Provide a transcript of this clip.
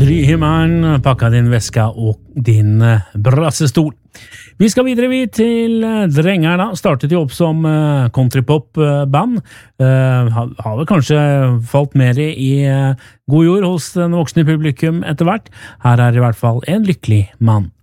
Dryhimmeren, pakka din veska og din brassestol. Vi skal videre til Drengerna, startet jo opp som countrypop-band. Har vel kanskje falt mer i god jord hos den voksne publikum etter hvert. Her er i hvert fall en lykkelig mann.